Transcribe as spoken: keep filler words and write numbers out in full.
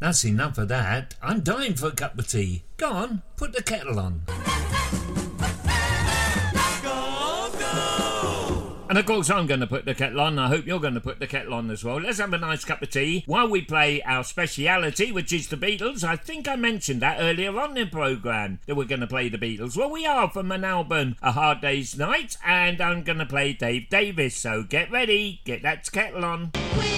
That's enough of that. I'm dying for a cup of tea. Go on, put the kettle on. And of course I'm going to put the kettle on. I hope you're going to put the kettle on as well. Let's have a nice cup of tea while we play our speciality, which is the Beatles. I think I mentioned that earlier on in the programme, that we're going to play the Beatles. Well, we are from an album, A Hard Day's Night, and I'm going to play Dave Davis. So get ready, get that kettle on.